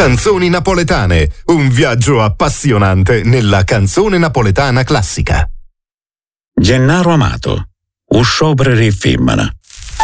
Canzoni napoletane, un viaggio appassionante nella canzone napoletana classica. Gennaro Amato, un sciopero femmina.